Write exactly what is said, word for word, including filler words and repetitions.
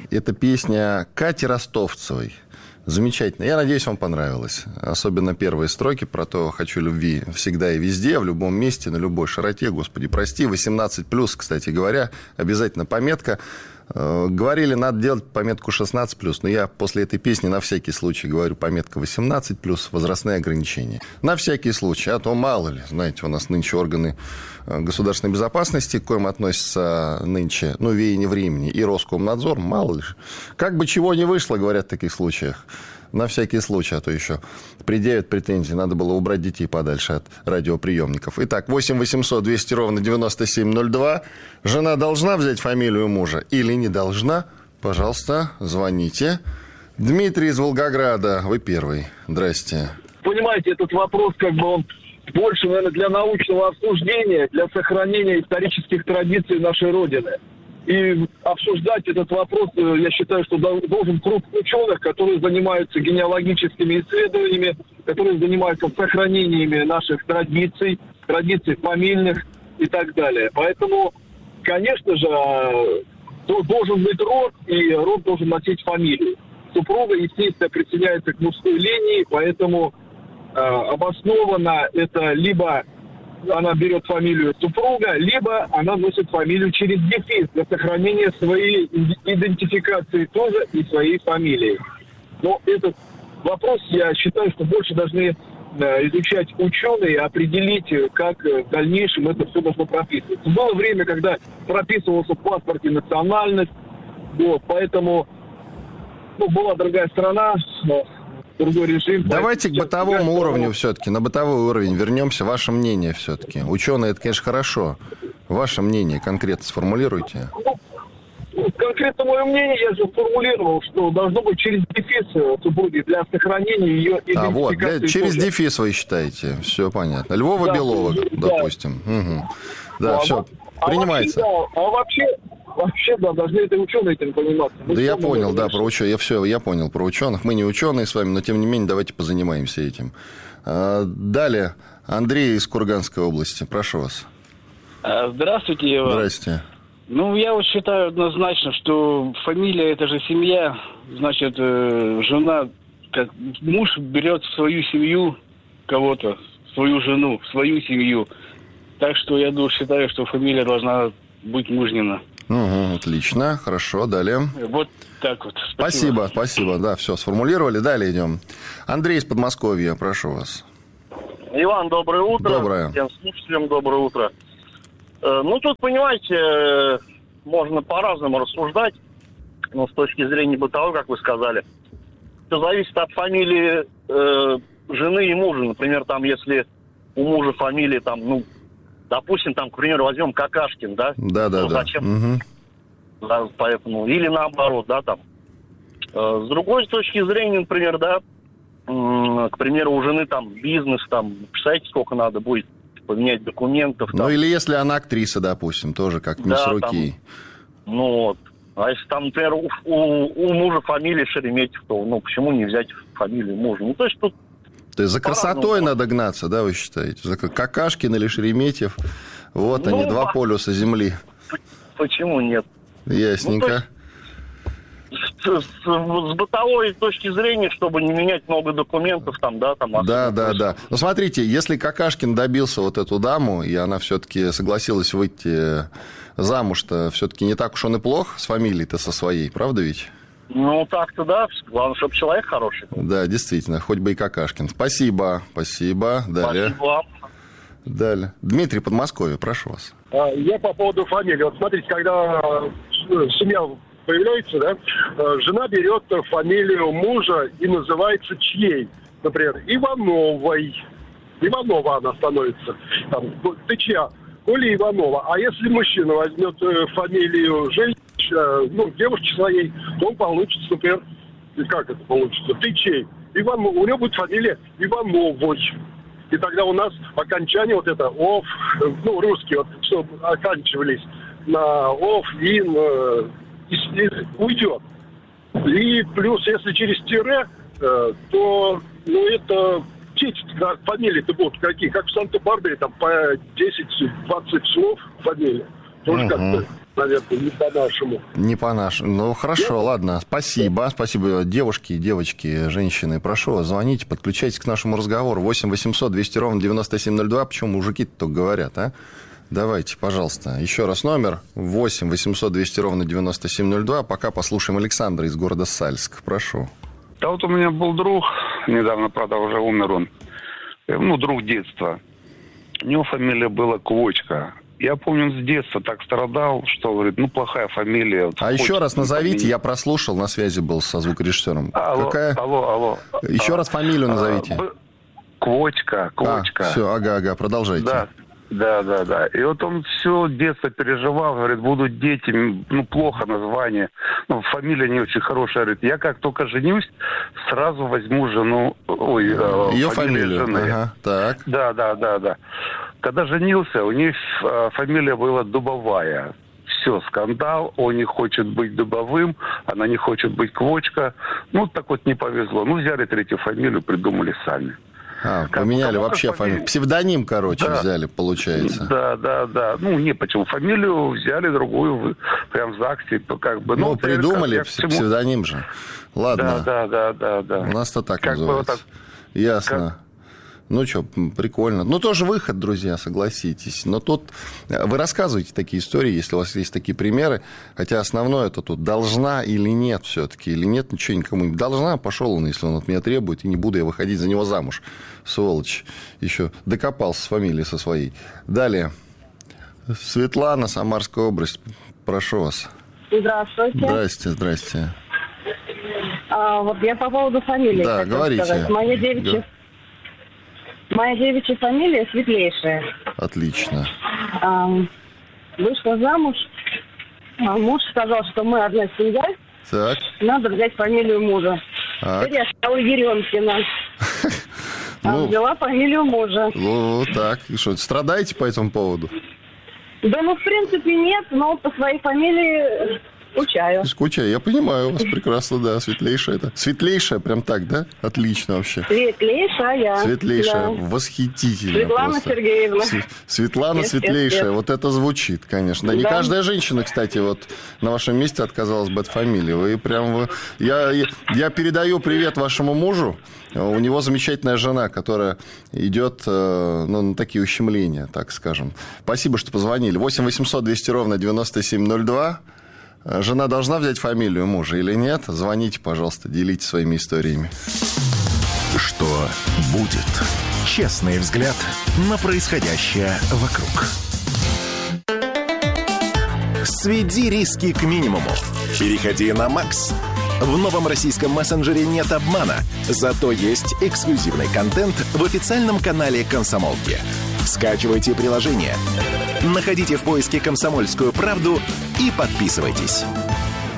Это песня Кати Ростовцевой. Замечательно. Я надеюсь, вам понравилось. Особенно первые строки про то «хочу любви всегда и везде, в любом месте, на любой широте». Господи, прости. восемнадцать плюс, кстати говоря. Обязательно пометка. Говорили, надо делать пометку шестнадцать плюс, но я после этой песни на всякий случай говорю пометка восемнадцать плюс, возрастные ограничения. На всякий случай, а то мало ли, знаете, у нас нынче органы государственной безопасности, к коим относятся нынче, ну, веяние времени, и Роскомнадзор, мало ли. Как бы чего не вышло, говорят в таких случаях. На всякий случай, а то еще предъявят претензии. Надо было убрать детей подальше от радиоприемников. Итак, восемь восемьсот двести ровно девяносто семь ноль два. Жена должна взять фамилию мужа или не должна? Пожалуйста, звоните. Дмитрий из Волгограда, вы первый. Здрасте. Понимаете, этот вопрос, как бы он больше, наверное, для научного обсуждения, для сохранения исторических традиций нашей Родины. И обсуждать этот вопрос, я считаю, что должен круг ученых, которые занимаются генеалогическими исследованиями, которые занимаются сохранениями наших традиций, традиций фамильных и так далее. Поэтому, конечно же, должен быть род, и род должен носить фамилию. Супруга, естественно, присоединяется к мужской линии, поэтому э, обоснованно это либо она берет фамилию супруга, либо она носит фамилию через дефис для сохранения своей идентификации тоже и своей фамилии. Но этот вопрос, я считаю, что больше должны изучать ученые, определить, как в дальнейшем это все должно прописываться. Было время, когда прописывался в паспорте национальность, вот, поэтому ну, была другая страна, другой режим. Давайте к бытовому уровню все-таки, на бытовой уровень вернемся. Ваше мнение все-таки. Ученые, это, конечно, хорошо. Ваше мнение конкретно сформулируйте. Ну, конкретно мое мнение я же сформулировал, что должно быть через дефис супруги для сохранения ее идентификации. А вот, для, через тоже. Дефис вы считаете. Все понятно. Львова да, Белова, да. допустим. Угу. Да, а, все, а принимается. Вообще, да, а вообще... Вообще, да, должны это ученые этим заниматься. Мы да я понял, да, про ученых. Я все, я понял про ученых. Мы не ученые с вами, но тем не менее давайте позанимаемся этим. Далее, Андрей из Курганской области. Прошу вас. Здравствуйте, Иван. Здравствуйте. Ну, я вот считаю однозначно, что фамилия – это же семья. Значит, жена, как муж берет в свою семью кого-то, свою жену, в свою семью. Так что я считаю, что фамилия должна быть мужнина. Угу, отлично, хорошо, далее. Вот так вот. Спасибо, спасибо, спасибо. Да, все, сформулировали, далее идем. Андрей из Подмосковья, прошу вас. Иван, доброе утро. Доброе. Всем слушателям доброе утро. Ну, тут, понимаете, можно по-разному рассуждать, но с точки зрения бытовой, как вы сказали, все зависит от фамилии э, жены и мужа. Например, там, если у мужа фамилия, там, ну, допустим, там, к примеру, возьмем Какашкин, да? Да, да, ну, да. Зачем? Угу. Да, поэтому, или наоборот, да, там. С другой точки зрения, например, да, к примеру, у жены там бизнес, там, представляете, сколько надо будет поменять документов. Там. Ну, или если она актриса, допустим, тоже как не да, с руки. Там, ну, вот. А если там, например, у, у, у мужа фамилия Шереметьев, то, ну, почему не взять фамилию мужа? Ну, то есть тут То есть за красотой надо гнаться, да, вы считаете? За Какашкин или Шереметьев. Вот ну, они, два полюса земли. Почему нет? Ясненько. Ну, с, с, с бытовой точки зрения, чтобы не менять много документов, там, да, там... Да, да, да. Ну, смотрите, если Какашкин добился вот эту даму, и она все-таки согласилась выйти замуж-то, все-таки не так уж он и плох с фамилией-то со своей, правда ведь? Ну, так-то да. Главное, чтобы человек хороший. Да, действительно, хоть бы и Какашкин. Спасибо, спасибо. Далее. Спасибо вам. Далее. Дмитрий, Подмосковье, прошу вас. Я по поводу фамилии. Вот смотрите, когда семья появляется, да, жена берет фамилию мужа и называется чьей. Например, Ивановой. Иванова она становится. Там, ты чья? Коля Иванова. А если мужчина возьмет фамилию женщины, ну, девушки своей, то он получится, например, как это получится? Ты чей? Иван, у него будет фамилия Ивановой. И тогда у нас окончание вот это ов, ну, русские, вот, что оканчивались на ов, ин, э, и, и уйдет. И плюс, если через тире, э, то, ну, это дети, фамилии-то будут какие? Как в Санта-Барбаре, там по десять-двадцать слов фамилия. Тоже uh-huh. как-то наверное, не по-нашему. Не по-нашему. Ну, хорошо, Нет? ладно. Спасибо. Спасибо, девушки, девочки, женщины. Прошу вас, звоните, подключайтесь к нашему разговору. восемь восемьсот двести ровно девяносто семь ноль два. Почему мужики-то только говорят, а? Давайте, пожалуйста. Еще раз номер. восемь восемьсот двести ровно девяносто семь ноль два. Пока послушаем Александра из города Сальск. Прошу. Да вот у меня был друг, недавно, правда, уже умер он. Ну, друг детства. У него фамилия была Квочка. Я помню, он с детства так страдал, что, говорит, ну, плохая фамилия. Вот, а еще раз назовите, я прослушал, на связи был со звукорежиссером. Алло, Какая? алло, алло. Еще а, раз фамилию назовите. А, Квочка, Квочка. А, все, ага, ага, продолжайте. Да, да, да, да. И вот он все детство переживал, говорит, будут дети, ну, плохо название, ну, фамилия не очень хорошая. Говорит, я как только женюсь, сразу возьму жену, ой, ее фамилию. Жены. Ага, так. Да, да, да, да. Когда женился, у них фамилия была Дубовая. Все, скандал, он не хочет быть Дубовым, она не хочет быть Квочка. Ну, так вот не повезло. Ну, взяли третью фамилию, придумали сами. А, поменяли как, вообще фамилию. Псевдоним, короче, да. взяли, получается. Да, да, да. Ну, не почему. Фамилию взяли другую, прям в ЗАГСе, как бы. Ну, ну придумали как, псевдоним же. Ладно. Да, да, да, да, да. У нас-то так как называется. Бы вот так... Ясно. Как... Ну что, прикольно. Ну, тоже выход, друзья, согласитесь. Но тут вы рассказываете такие истории, если у вас есть такие примеры. Хотя основное это тут должна или нет все-таки. Или нет, ничего никому не должна. Пошел он, если он от меня требует, и не буду я выходить за него замуж. Сволочь. Еще докопался с фамилией со своей. Далее. Светлана, Самарская область. Прошу вас. Здравствуйте. Здрасте, здрасте. А, вот я по поводу фамилии. Да, говорите. Сказать. Моя девичья... Моя девичья фамилия Светлейшая. Отлично. А, вышла замуж. А муж сказал, что мы одна семья. Так. Надо взять фамилию мужа. Так. Теперь я стала Еремкина. А взяла фамилию мужа. Ну, так. И что, страдаете по этому поводу? Да, ну, в принципе, нет. Но по своей фамилии... Скучаю. Скучаю, я понимаю вас прекрасно, да, светлейшая это. Светлейшая, прям так, да? Отлично вообще. Светлейшая. Светлейшая, да. Восхитительно. Светлана просто. Сергеевна. С- Светлана нет, Светлейшая, нет, нет. Вот это звучит, конечно. Да, да. Не каждая женщина, кстати, вот на вашем месте отказалась бы от фамилии. Вы прям... Вы... Я, я передаю привет вашему мужу. У него замечательная жена, которая идет ну, на такие ущемления, так скажем. Спасибо, что позвонили. восемь восемьсот двести ровно девяносто семь ноль два. Жена должна взять фамилию мужа или нет? Звоните, пожалуйста, делитесь своими историями. Что будет? Честный взгляд на происходящее вокруг. Сведи риски к минимуму. Переходи на Макс. В новом российском мессенджере нет обмана, зато есть эксклюзивный контент в официальном канале «Комсомолки». Скачивайте приложение, находите в поиске «Комсомольскую правду» и подписывайтесь.